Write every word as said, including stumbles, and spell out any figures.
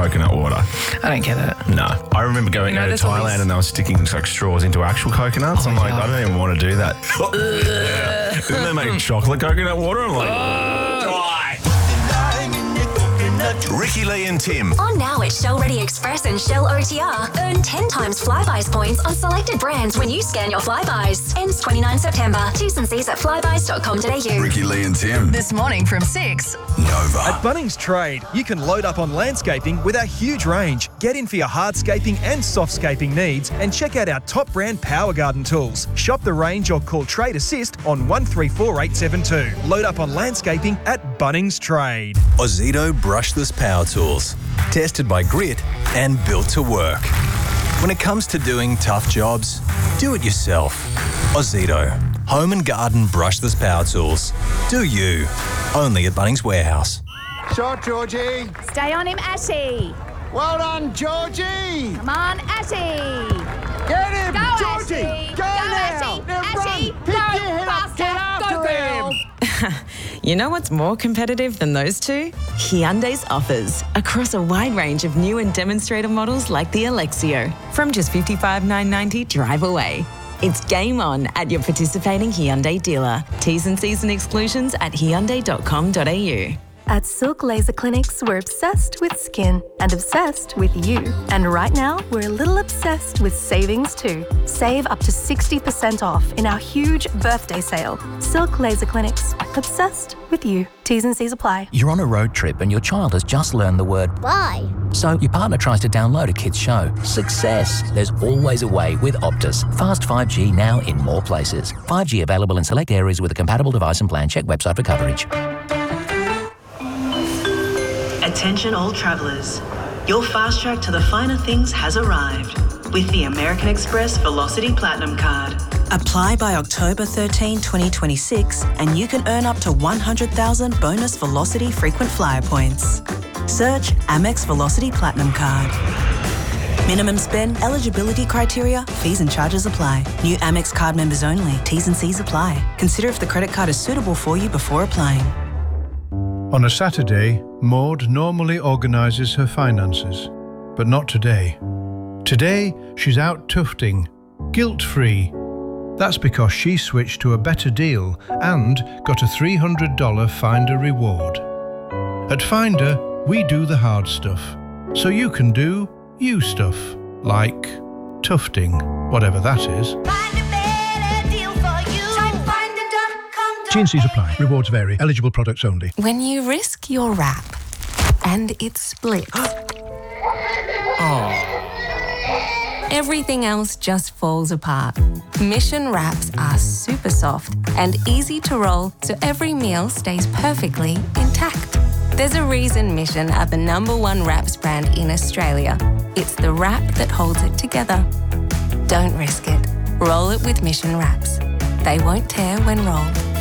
coconut water. I don't get it. No. I remember going You know, to there's all Thailand these- and they were sticking like straws into actual coconuts. Oh I'm my like, God. I don't even want to do that. Yeah. Then they make chocolate coconut water. I'm like, die. Ricky Lee and Tim. On now at Shell Ready Express and Shell O T R. Earn ten times Flybuys points on selected brands when you scan your Flybuys. Ends twenty-ninth September. T's and C's at flybuys dot com dot a u. Ricky Lee and Tim. This morning from six. Nova. At Bunnings Trade, you can load up on landscaping with our huge range. Get in for your hardscaping and softscaping needs and check out our top brand Power Garden tools. Shop the range or call Trade Assist on one three four eight seven two. Load up on landscaping at Bunnings Trade. Ozito brushless power tools. Tested by Grit and built to work. When it comes to doing tough jobs, do it yourself. Ozito. Home and garden brushless power tools. Do you. Only at Bunnings Warehouse. Shot, Georgie. Stay on him, Ashy. Well done, Georgie. Come on, Ashy. Get him, Go, Georgie. Ashy. Go, Go, now. Ashy. Now Ashy. run. Pick Go, your head up. Get faster. after Go, him. girl. You know what's more competitive than those two? Hyundai's offers across a wide range of new and demonstrator models like the Alexio from just fifty-five thousand nine hundred ninety dollars drive away. It's game on at your participating Hyundai dealer. T's and C's and exclusions at hyundai dot com dot a u. At Silk Laser Clinics, we're obsessed with skin and obsessed with you. And right now, we're a little obsessed with savings too. Save up to sixty percent off in our huge birthday sale. Silk Laser Clinics, obsessed with you. T's and C's apply. You're on a road trip and your child has just learned the word bye. So your partner tries to download a kid's show. Success. There's always a way with Optus. Fast five G now in more places. five G available in select areas with a compatible device and plan. Check website for coverage. Attention all travellers. Your fast track to the finer things has arrived with the American Express Velocity Platinum Card. Apply by October thirteenth, twenty twenty-six and you can earn up to one hundred thousand bonus Velocity frequent flyer points. Search Amex Velocity Platinum Card. Minimum spend, eligibility criteria, fees and charges apply. New Amex card members only. T's and C's apply. Consider if the credit card is suitable for you before applying. On a Saturday, Maud normally organises her finances, but not today. Today, she's out tufting, guilt-free. That's because she switched to a better deal and got a three hundred dollars Finder reward. At Finder, we do the hard stuff, so you can do you stuff, like tufting, whatever that is. T and C's apply. Rewards vary. Eligible products only. When you risk your wrap and it splits, oh. everything else just falls apart. Mission wraps are super soft and easy to roll so every meal stays perfectly intact. There's a reason Mission are the number one wraps brand in Australia. It's the wrap that holds it together. Don't risk it. Roll it with Mission wraps. They won't tear when rolled.